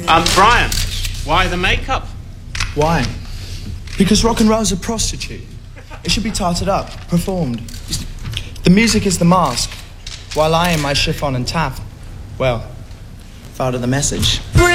Brian, why the makeup? Why? Because rock and roll's a prostitute. It should be tarted up, performed. The music is the mask, while I, in my chiffon and taff, well, thought of the message.